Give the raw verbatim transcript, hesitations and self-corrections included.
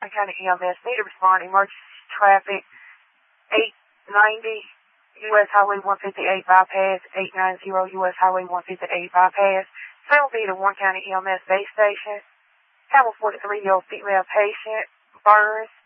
County E M S need to respond. Emergency traffic, eight ninety U S Highway one fifty-eight bypass, eight ninety U S Highway one fifty-eight bypass. Sale be to Warren County E M S base station. Have a forty-three-year-old female patient, burns,